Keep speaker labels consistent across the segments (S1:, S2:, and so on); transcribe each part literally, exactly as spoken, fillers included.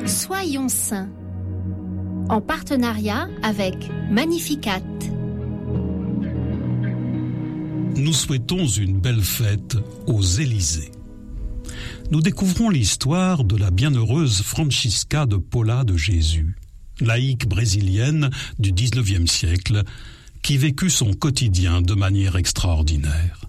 S1: Soyons saints, en partenariat avec Magnificat.
S2: Nous souhaitons une belle fête aux Élysées. Nous découvrons l'histoire de la bienheureuse Francisca de Paula de Jésus, laïque brésilienne du dix-neuvième siècle, qui vécut son quotidien de manière extraordinaire.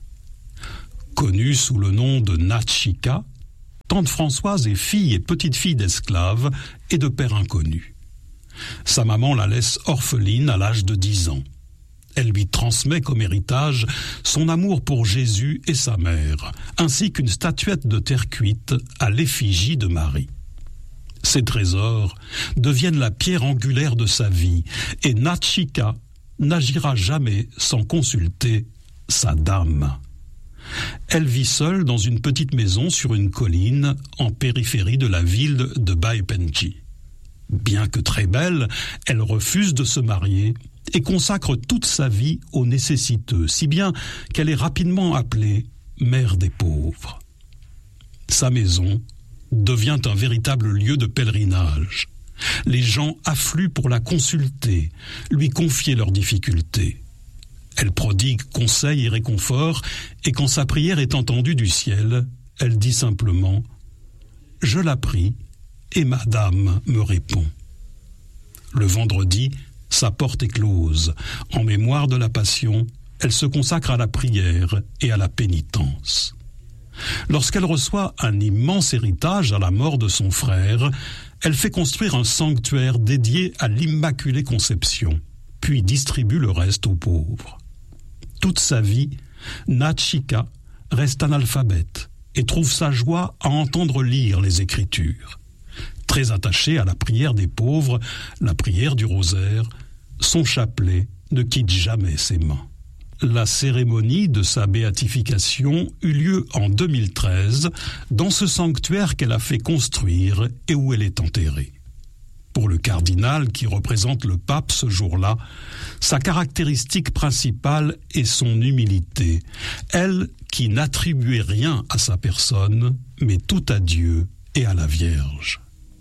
S2: Connue sous le nom de Nat Chica, tante Françoise est fille et petite-fille d'esclaves et de père inconnu. Sa maman la laisse orpheline à l'âge de dix ans. Elle lui transmet comme héritage son amour pour Jésus et sa mère, ainsi qu'une statuette de terre cuite à l'effigie de Marie. Ces trésors deviennent la pierre angulaire de sa vie, et Nat Chica n'agira jamais sans consulter sa dame. Elle vit seule dans une petite maison sur une colline en périphérie de la ville de Baipenji. Bien que très belle, elle refuse de se marier et consacre toute sa vie aux nécessiteux, si bien qu'elle est rapidement appelée mère des pauvres. Sa maison devient un véritable lieu de pèlerinage. Les gens affluent pour la consulter, lui confier leurs difficultés. Elle prodigue conseils et réconfort, et quand sa prière est entendue du ciel, elle dit simplement « Je la prie, et Madame me répond ». Le vendredi, sa porte est close. En mémoire de la Passion, elle se consacre à la prière et à la pénitence. Lorsqu'elle reçoit un immense héritage à la mort de son frère, elle fait construire un sanctuaire dédié à l'Immaculée Conception, puis distribue le reste aux pauvres. Toute sa vie, Nat Chica reste analphabète et trouve sa joie à entendre lire les Écritures. Très attachée à la prière des pauvres, la prière du rosaire, son chapelet ne quitte jamais ses mains. La cérémonie de sa béatification eut lieu en deux mille treize dans ce sanctuaire qu'elle a fait construire et où elle est enterrée. Pour le cardinal qui représente le pape ce jour-là, sa caractéristique principale est son humilité, elle qui n'attribuait rien à sa personne, mais tout à Dieu et à la Vierge.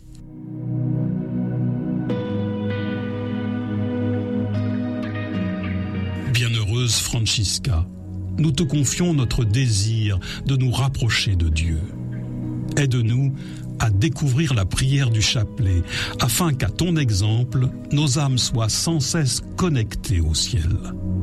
S2: Bienheureuse Francisca, nous te confions notre désir de nous rapprocher de Dieu. Aide-nous à découvrir la prière du chapelet, afin qu'à ton exemple, nos âmes soient sans cesse connectées au ciel.